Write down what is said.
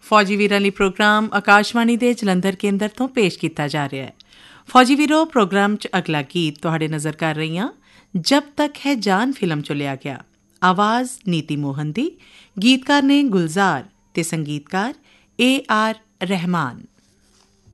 ਫੌਜੀ ਵੀਰਾਂ ਲਈ ਪ੍ਰੋਗਰਾਮ ਆਕਾਸ਼ਵਾਣੀ ਦੇ ਜਲੰਧਰ ਕੇਂਦਰ ਤੋਂ ਪੇਸ਼ ਕੀਤਾ ਜਾ ਰਿਹਾ ਹੈ। ਫੌਜੀ ਵੀਰੋ, ਪ੍ਰੋਗਰਾਮ 'ਚ ਅਗਲਾ ਗੀਤ ਤੁਹਾਡੇ ਨਜ਼ਰ ਕਰ ਰਹੀ ਹਾਂ। ਜਬ ਤੱਕ ਹੈ ਜਾਨ ਫਿਲਮ 'ਚੋਂ ਲਿਆ ਗਿਆ। ਆਵਾਜ਼ ਨੀਤੀ ਮੋਹਨ ਦੀ, ਗੀਤਕਾਰ ਨੇ ਗੁਲਜ਼ਾਰ ਤੇ ਸੰਗੀਤਕਾਰ AR ਰਹਿਮਾਨ।